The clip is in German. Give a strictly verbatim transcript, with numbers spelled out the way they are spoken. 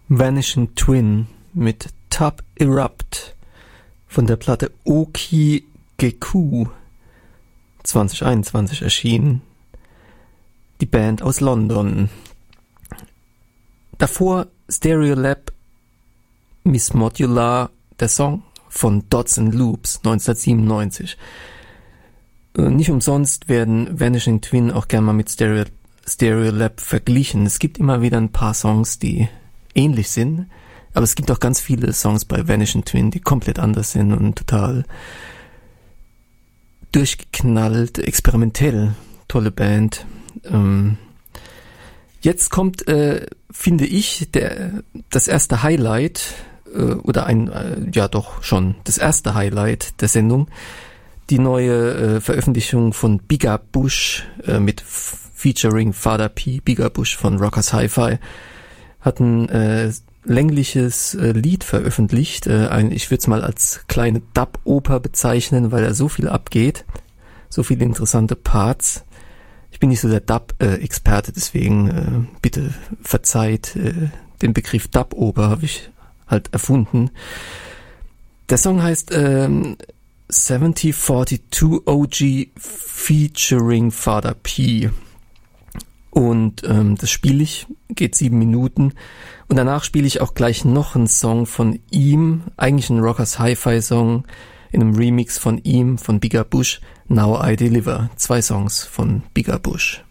Vanishing Twin mit Top Erupt von der Platte Oki Geku zwanzig einundzwanzig erschienen. Die Band aus London. Davor Stereolab Miss Modular, der Song von Dots and Loops neunzehnhundertsiebenundneunzig. Nicht umsonst werden Vanishing Twin auch gerne mal mit Stereo, Stereolab verglichen. Es gibt immer wieder ein paar Songs, die ähnlich sind, aber es gibt auch ganz viele Songs bei Vanishing Twin, die komplett anders sind und total durchgeknallt, experimentell. Tolle Band. Ähm, jetzt kommt, äh, finde ich, der, das erste Highlight, äh, oder ein, äh, ja doch schon, das erste Highlight der Sendung. Die neue äh, Veröffentlichung von Bigger Bush äh, mit featuring Father P. Bigger Bush von Rockers Hi-Fi hat ein äh, längliches äh, Lied veröffentlicht. Äh, ein, ich würde es mal als kleine Dub-Oper bezeichnen, weil da so viel abgeht, so viele interessante Parts. Ich bin nicht so der Dub-Experte, deswegen äh, bitte verzeiht, äh, den Begriff Dub-Oper habe ich halt erfunden. Der Song heißt ähm, siebzig zweiundvierzig O G featuring Father P. Und ähm, das spiele ich, geht sieben Minuten. Und danach spiele ich auch gleich noch einen Song von ihm, eigentlich ein Rockers Hi-Fi Song, in einem Remix von ihm, von Bigger Bush, Now I Deliver. Zwei Songs von Bigger Bush.